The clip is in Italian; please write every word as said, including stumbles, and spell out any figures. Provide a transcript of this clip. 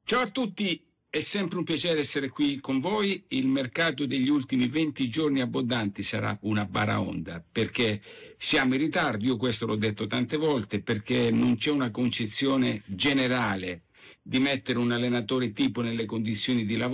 Ciao a tutti, è sempre un piacere essere qui con voi. Il mercato degli ultimi venti giorni abbondanti sarà una baraonda perché siamo in ritardo, io questo l'ho detto tante volte, perché non c'è una concezione generale di mettere un allenatore tipo nelle condizioni di lavoro